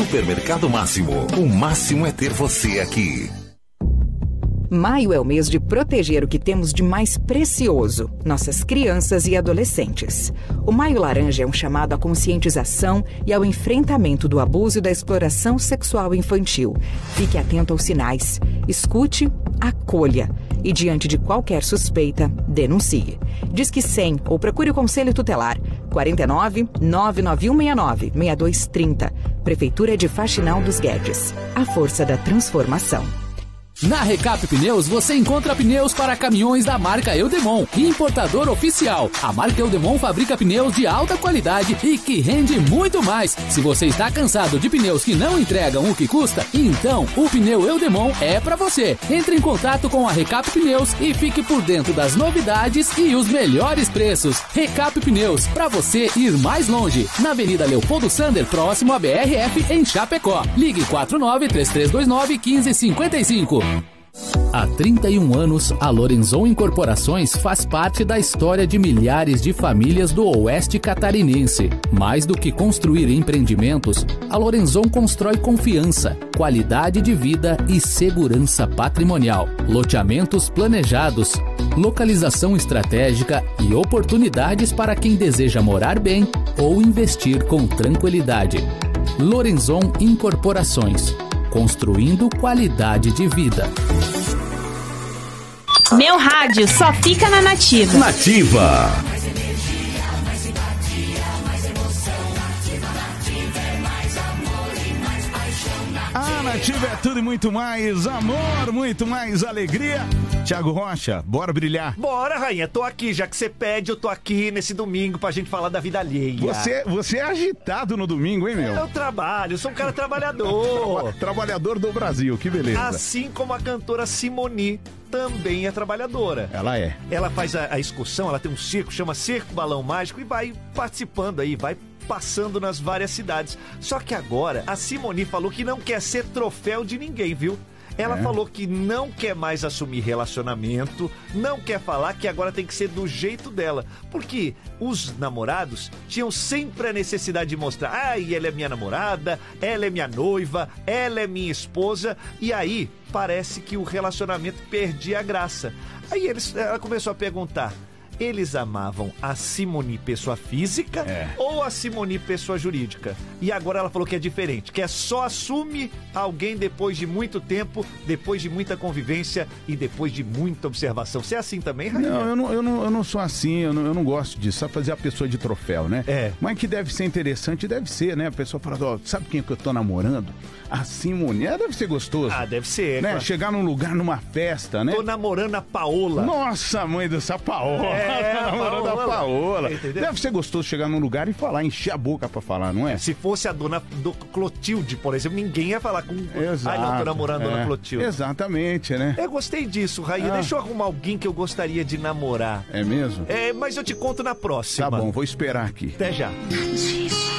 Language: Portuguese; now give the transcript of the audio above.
Supermercado Máximo. O máximo é ter você aqui. Maio é o mês de proteger o que temos de mais precioso, nossas crianças e adolescentes. O Maio Laranja é um chamado à conscientização e ao enfrentamento do abuso e da exploração sexual infantil. Fique atento aos sinais, escute, acolha e, diante de qualquer suspeita, denuncie. Disque 100 ou procure o Conselho Tutelar 49 99169 6230. Prefeitura de Faxinal dos Guedes. A força da transformação. Na Recap Pneus você encontra pneus para caminhões da marca Eudemon, importador oficial. A marca Eudemon fabrica pneus de alta qualidade e que rende muito mais. Se você está cansado de pneus que não entregam o que custa, então o pneu Eudemon é para você. Entre em contato com a Recap Pneus e fique por dentro das novidades e os melhores preços. Recap Pneus, para você ir mais longe. Na Avenida Leopoldo Sander, próximo à BRF, em Chapecó. Ligue 49-3329-1555. Há 31 anos, a Lorenzon Incorporações faz parte da história de milhares de famílias do Oeste Catarinense. Mais do que construir empreendimentos, a Lorenzon constrói confiança, qualidade de vida e segurança patrimonial. Loteamentos planejados, localização estratégica e oportunidades para quem deseja morar bem ou investir com tranquilidade. Lorenzon Incorporações. Construindo qualidade de vida. Meu rádio só fica na Nativa. Nativa. A Nativa é tudo e muito mais amor, muito mais alegria. Thiago Rocha, bora brilhar. Bora, rainha, tô aqui, já que você pede, eu tô aqui nesse domingo pra gente falar da vida alheia. Você é agitado no domingo, hein, meu? Eu trabalho, sou um cara trabalhador. Trabalhador do Brasil, que beleza. Assim como a cantora Simone também é trabalhadora. Ela é. Ela faz a excursão, ela tem um circo, chama Circo Balão Mágico e vai participando aí, vai passando nas várias cidades. Só que agora a Simone falou que não quer ser troféu de ninguém, viu? Ela falou que não quer mais assumir relacionamento, não quer falar que agora tem que ser do jeito dela. Porque os namorados tinham sempre a necessidade de mostrar: ai, ela é minha namorada, ela é minha noiva, ela é minha esposa. E aí parece que o relacionamento perdia a graça. Aí ela começou a perguntar: eles amavam a Simone pessoa física ou a Simone pessoa jurídica? E agora ela falou que é diferente, que só assume alguém depois de muito tempo, depois de muita convivência e depois de muita observação. Você é assim também, Rainha? Não, eu não sou assim, eu não gosto disso, só fazer a pessoa de troféu, né? Mas que deve ser interessante, deve ser, né? A pessoa fala: ó, sabe quem que eu tô namorando? A Simone. Deve ser gostoso. Ah, deve ser. Né? Chegar num lugar, numa festa, né? Tô namorando a Paola. Nossa, mãe dessa Paola. Namorando a Paola. Deve ser gostoso chegar num lugar e falar, encher a boca pra falar, não é? Se fosse a dona Clotilde, por exemplo, ninguém ia falar com... Exato. Ai, não, tô namorando a dona Clotilde. Exatamente, né? Eu gostei disso, Rainha. Deixa eu arrumar alguém que eu gostaria de namorar. É mesmo? Mas eu te conto na próxima. Tá bom, vou esperar aqui. Até já.